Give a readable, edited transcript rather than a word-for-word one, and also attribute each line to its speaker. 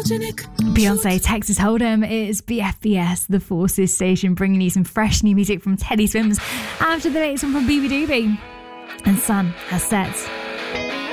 Speaker 1: Beyonce, Texas Hold'em. It's BFBS, the Forces station, bringing you some fresh new music from Teddy Swims after the latest one from BB Doobie. And sun has set.